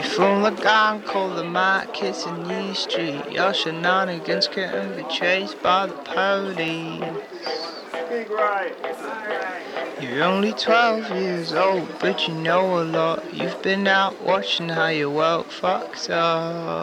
from the gang called the markets in New Street. Your shenanigans couldn't be traced by the police. You're only 12 years old, but you know a lot. You've been out watching how your world fucks up.